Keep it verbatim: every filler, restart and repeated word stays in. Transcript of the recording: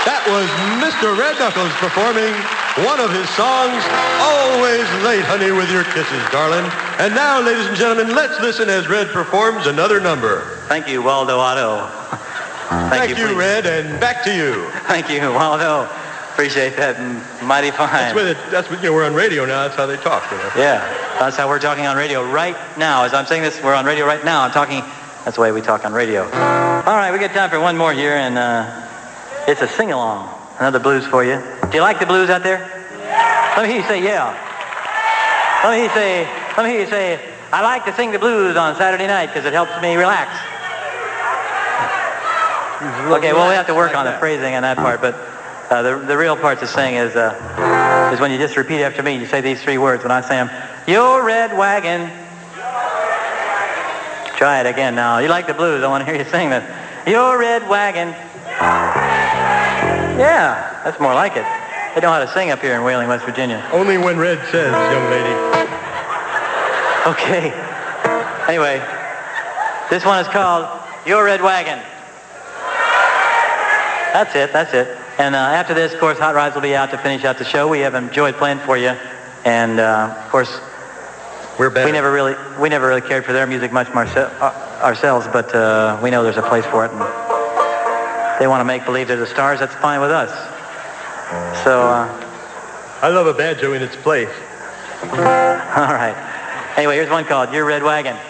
That was Mister Red Knuckles performing one of his songs, Always Late, Honey, with Your Kisses, Darling. And now, ladies and gentlemen, let's listen as Red performs another number. Thank you, Waldo Otto. Thank, Thank you, you Red, and back to you. Thank you, Waldo. Appreciate that, and mighty fine. That's what, it, that's what, you know, we're on radio now. That's how they talk, you know. Yeah, that's how we're talking on radio right now. As I'm saying this, we're on radio right now. I'm talking, that's the way we talk on radio. All right, we got time for one more here, and uh, it's a sing-along. Another blues for you. Do you like the blues out there? Yeah. Let me hear you say, yeah. Let me hear you say, let me hear you say, I like to sing the blues on Saturday night because it helps me relax. Okay, well, we have to work on the phrasing on that part, but uh, the, the real part to sing is, uh, is when you just repeat after me. You say these three words when I say them. Your red wagon. Try it again now. You like the blues. I want to hear you sing this. Your red wagon. Yeah, that's more like it. They know how to sing up here in Wheeling, West Virginia. Only when Red says, young lady. Okay. Anyway, this one is called Your Red Wagon. That's it, that's it. And uh, after this, of course, Hot Rods will be out to finish out the show. We have enjoyed playing for you. And, uh, of course, We're better. we never really we never really cared for their music much marce- uh, ourselves, but uh, we know there's a place for it. And they want to make believe they're the stars. That's fine with us. So, uh, I love a banjo in its place. all right. Anyway, here's one called Your Red Wagon.